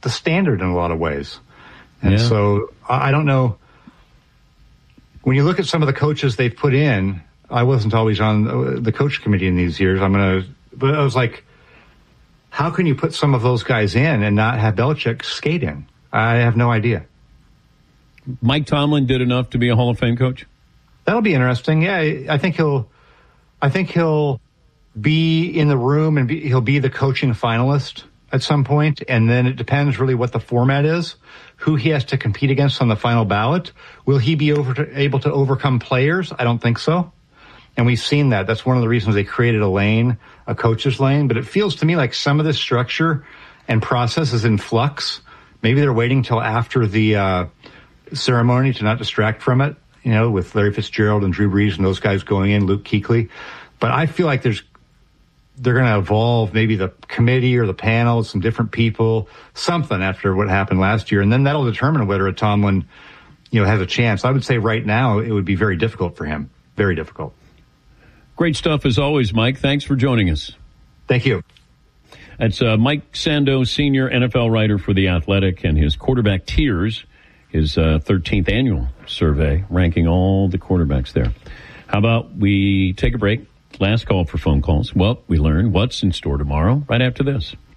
the standard in a lot of ways. And so I don't know. When you look at some of the coaches they've put in, I wasn't always on the coach committee in these years. But I was like, how can you put some of those guys in and not have Belichick skate in? I have no idea. Mike Tomlin did enough to be a Hall of Fame coach? That'll be interesting. Yeah, I think he'll be in the room and he'll be the coaching finalist at some point. And then it depends really what the format is, who he has to compete against on the final ballot. Will he be able to overcome players? I don't think so. And we've seen that. That's one of the reasons they created a coach's lane. But it feels to me like some of this structure and process is in flux. Maybe they're waiting till after the ceremony to not distract from it, with Larry Fitzgerald and Drew Brees and those guys going in, Luke Kuechly. But I feel like they're going to evolve maybe the committee or the panel, some different people, something after what happened last year. And then that'll determine whether a Tomlin, has a chance. I would say right now it would be very difficult for him. Very difficult. Great stuff as always, Mike. Thanks for joining us. Thank you. That's Mike Sando, senior NFL writer for The Athletic, and his quarterback tiers, his 13th annual survey, ranking all the quarterbacks there. How about we take a break? Last call for phone calls. Well, we learn what's in store tomorrow right after this.